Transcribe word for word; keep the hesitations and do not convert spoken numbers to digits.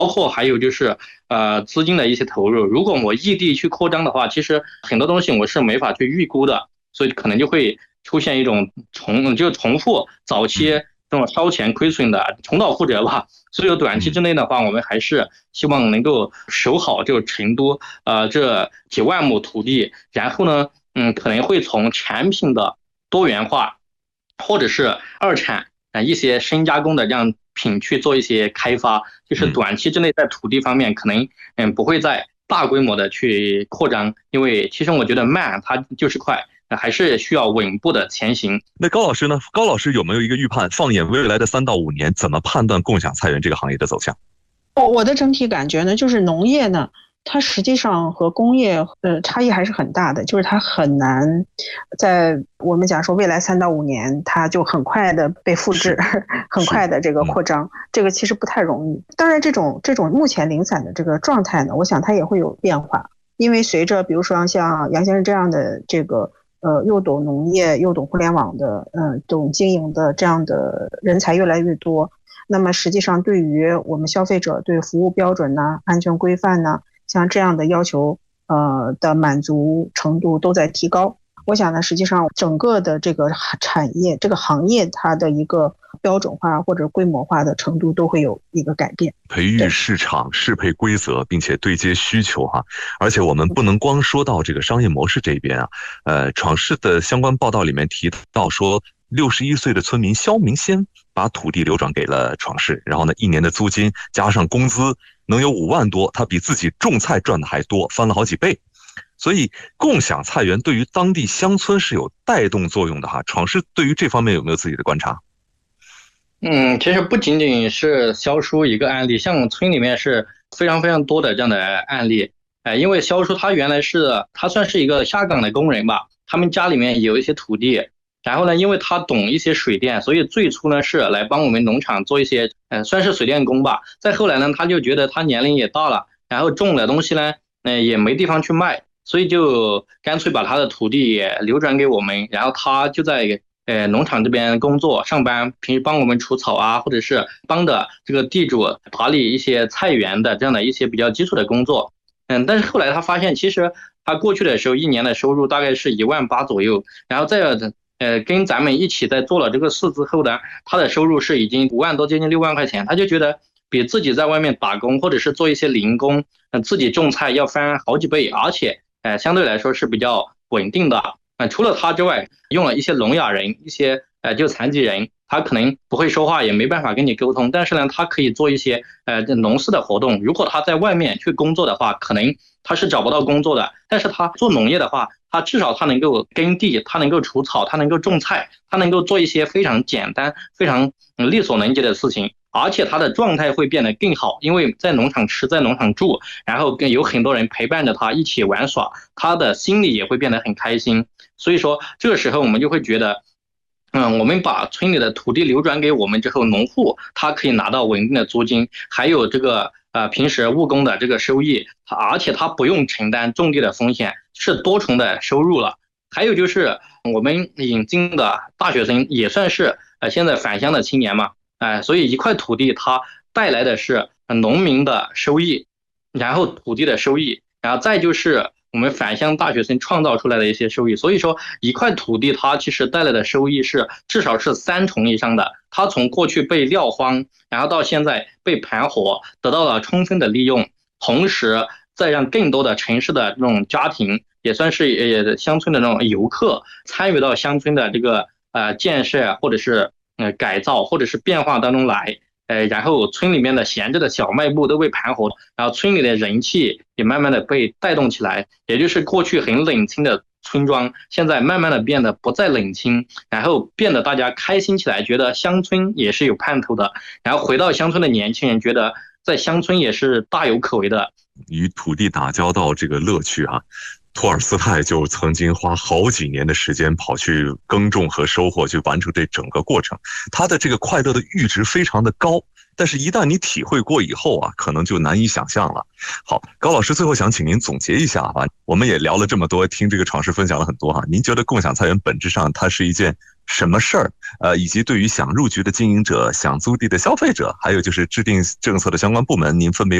包括还有就是呃资金的一些投入。如果我异地去扩张的话，其实很多东西我是没法去预估的，所以可能就会出现一种重就重复早期这种烧钱亏损的重蹈覆辙吧。所以短期之内的话，我们还是希望能够守好这个成都呃这几万亩土地，然后呢，嗯，可能会从产品的多元化，或者是二产呃一些深加工的这样品去做一些开发，就是短期之内在土地方面可能嗯不会再大规模的去扩张，因为其实我觉得慢它就是快，还是需要稳步的前行。 那高老师呢？高老师有没有一个预判？放眼未来的三到五年，怎么判断共享菜园这个行业的走向？ 我我的整体感觉呢，就是农业呢，它实际上和工业呃差异还是很大的，就是它很难在我们讲说未来三到五年，它就很快的被复制，很快的这个扩张，这个其实不太容易。当然，这种这种目前零散的这个状态呢，我想它也会有变化，因为随着比如说像杨先生这样的这个呃又懂农业又懂互联网的呃懂经营的这样的人才越来越多。那么实际上对于我们消费者对服务标准呢、安全规范呢，像这样的要求呃的满足程度都在提高。我想呢，实际上整个的这个产业这个行业它的一个标准化或者规模化的程度都会有一个改变。 培育市场、适配规则，并且对接需求哈。而且我们不能光说到这个商业模式这边啊，呃，闯世的相关报道里面提到说，六十一岁的村民肖明先把土地流转给了闯世，然后呢，一年的租金加上工资能有五万多，他比自己种菜赚的还多，翻了好几倍。所以共享菜园对于当地乡村是有带动作用的哈。闯世对于这方面有没有自己的观察？ 嗯，其实不仅仅是肖叔一个案例，像村里面是非常非常多的这样的案例。哎，因为肖叔他原来是他算是一个下岗的工人吧，他们家里面有一些土地，然后呢，因为他懂一些水电，所以最初呢是来帮我们农场做一些，呃，算是水电工吧。再后来呢，他就觉得他年龄也大了，然后种的东西呢，呃，也没地方去卖，所以就干脆把他的土地也流转给我们，然后他就在呃农场这边工作上班，平时帮我们除草啊，或者是帮着这个地主打理一些菜园的这样的一些比较基础的工作。嗯，但是后来他发现，其实他过去的时候一年的收入大概是一万八左右，然后再呃跟咱们一起在做了这个事之后呢，他的收入是已经五万多，接近六万块钱，他就觉得比自己在外面打工或者是做一些零工，呃自己种菜要翻好几倍，而且呃相对来说是比较稳定的。呃除了他之外，用了一些聋哑人，一些呃就残疾人，他可能不会说话，也没办法跟你沟通，但是呢，他可以做一些呃农事的活动。如果他在外面去工作的话，可能他是找不到工作的，但是他做农业的话，他至少他能够耕地，他能够除草，他能够种菜，他能够做一些非常简单、非常力所能及的事情，而且他的状态会变得更好，因为在农场吃，在农场住，然后跟有很多人陪伴着他一起玩耍，他的心里也会变得很开心。所以说，这个时候我们就会觉得，嗯，我们把村里的土地流转给我们之后，农户他可以拿到稳定的租金，还有这个呃平时务工的这个收益，而且他不用承担种地的风险，是多重的收入了。还有就是我们引进的大学生也算是呃现在返乡的青年嘛，哎、呃，所以一块土地它带来的是农民的收益，然后土地的收益，然后再就是我们返乡大学生创造出来的一些收益。所以说一块土地它其实带来的收益是至少是三重以上的，它从过去被撂荒，然后到现在被盘活，得到了充分的利用，同时再让更多的城市的这种家庭，也算是呃乡村的那种游客参与到乡村的这个呃建设或者是呃改造或者是变化当中来。呃，然后村里面的闲置的小卖部都被盘活，然后村里的人气也慢慢的被带动起来，也就是过去很冷清的村庄，现在慢慢的变得不再冷清，然后变得大家开心起来，觉得乡村也是有盼头的，然后回到乡村的年轻人觉得在乡村也是大有可为的。 与土地打交道这个乐趣啊，托尔斯泰就曾经花好几年的时间跑去耕种和收获，去完成这整个过程。他的这个快乐的阈值非常的高，但是一旦你体会过以后啊，可能就难以想象了。好，高老师最后想请您总结一下吧，我我们也聊了这么多，听这个闯师分享了很多哈。您觉得共享菜园本质上它是一件什么事儿？呃，以及对于想入局的经营者、想租地的消费者，还有就是制定政策的相关部门，您分别